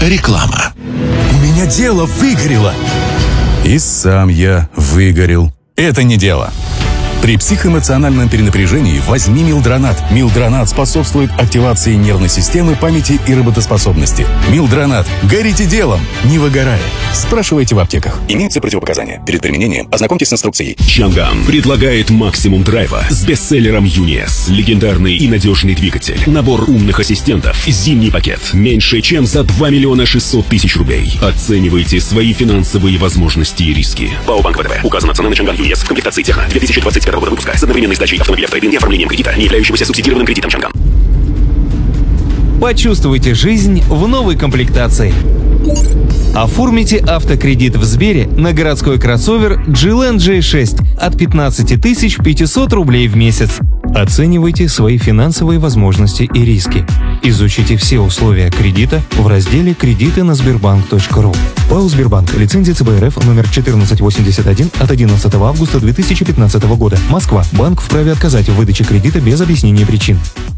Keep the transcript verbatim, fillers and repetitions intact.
Реклама. У меня дело выгорело. И сам я выгорел. Это не дело. При психоэмоциональном перенапряжении возьми Милдронат. Милдронат способствует активации нервной системы, памяти и работоспособности. Милдронат. Горите делом, не выгорая. Спрашивайте в аптеках. Имеются противопоказания. Перед применением ознакомьтесь с инструкцией. Чанган предлагает максимум драйва с бестселлером Юниес. Легендарный и надежный двигатель. Набор умных ассистентов. Зимний пакет. Меньше чем за два миллиона шестьсот тысяч рублей. Оценивайте свои финансовые возможности и риски. ПАО Банк ВТБ. Указана цена на Чанган Юниес в комплектации Техно две тысячи двадцать пятого года выпуска с одновременной сдачей автомобиля в трейд-ин и оформлением кредита, не являющегося субсидированным кредитом Чанган. Почувствуйте жизнь в новой комплектации. Оформите автокредит в Сбере на городской кроссовер джи эл эн джей шесть от пятнадцати тысяч пятисот рублей в месяц. Оценивайте свои финансовые возможности и риски. Изучите все условия кредита в разделе «Кредиты на Сбербанк точка ру». ПАО «Сбербанк». Лицензия цэ бэ эр эф номер четырнадцать восемьдесят один от одиннадцатого августа две тысячи пятнадцатого года. Москва. Банк вправе отказать в выдаче кредита без объяснения причин.